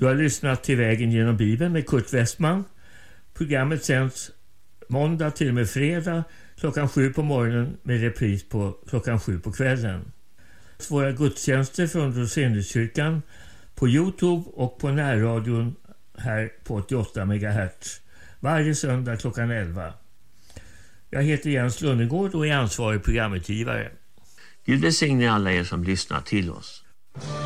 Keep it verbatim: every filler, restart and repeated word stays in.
Du har lyssnat till Vägen genom Bibeln med Kurt Westman. Programmet sänds måndag till och med fredag klockan sju på morgonen med repris på klockan sju på kvällen. Våra gudstjänster från Roseniuskyrkan på YouTube och på närradion här på åttioåtta megahertz varje söndag klockan elva. Jag heter Jens Lundegård och är ansvarig programutgivare. Gud välsigne alla er som lyssnar till oss.